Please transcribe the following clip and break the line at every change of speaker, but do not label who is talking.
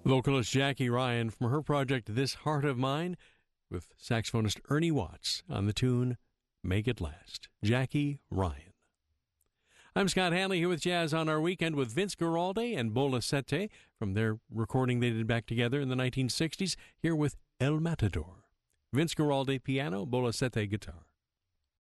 Vocalist Jackie Ryan from her project This Heart of Mine with saxophonist Ernie Watts on the tune Make It Last. Jackie Ryan. I'm Scott Hanley here with Jazz on Our Weekend with Vince Guaraldi and Bola Sette from their recording they did back together in the 1960s, here with El Matador. Vince Guaraldi piano, Bola Sette guitar.